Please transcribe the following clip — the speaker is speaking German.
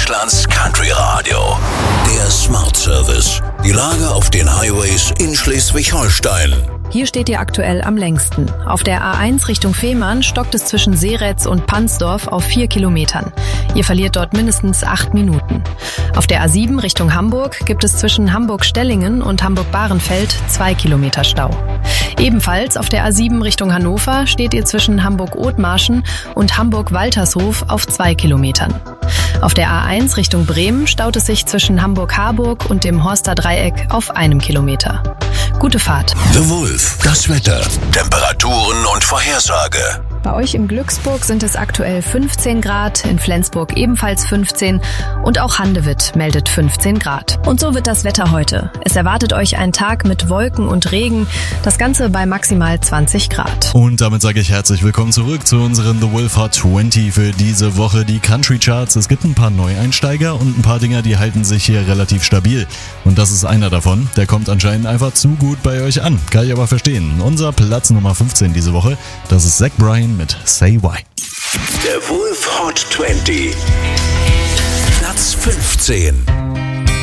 Deutschlands Country Radio. Der Smart Service. Die Lage auf den Highways in Schleswig-Holstein. Hier steht ihr aktuell am längsten. Auf der A1 Richtung Fehmarn stockt es zwischen Seeretz und Pansdorf auf 4 Kilometern. Ihr verliert dort mindestens 8 Minuten. Auf der A7 Richtung Hamburg gibt es zwischen Hamburg-Stellingen und Hamburg-Bahrenfeld 2 Kilometer Stau. Ebenfalls auf der A7 Richtung Hannover steht ihr zwischen Hamburg-Othmarschen und Hamburg-Waltershof auf 2 Kilometern. Auf der A1 Richtung Bremen staut es sich zwischen Hamburg-Harburg und dem Horster Dreieck auf 1 Kilometer. Gute Fahrt. The Wolf, das Wetter, Temperaturen und Vorhersage. Bei euch in Glücksburg sind es aktuell 15 Grad, in Flensburg ebenfalls 15 und auch Handewitt meldet 15 Grad. Und so wird das Wetter heute. Es erwartet euch ein Tag mit Wolken und Regen, das Ganze bei maximal 20 Grad. Und damit sage ich herzlich willkommen zurück zu unseren The Wolf Hot 20 für diese Woche, die Country Charts. Es gibt ein paar Neueinsteiger und ein paar Dinger, die halten sich hier relativ stabil. Und das ist einer davon, der kommt anscheinend einfach zu gut bei euch an. Kann ich aber verstehen. Unser Platz Nummer 15 diese Woche, das ist Zach Bryan mit Say Why. Der Wolf Hot 20. Platz 15.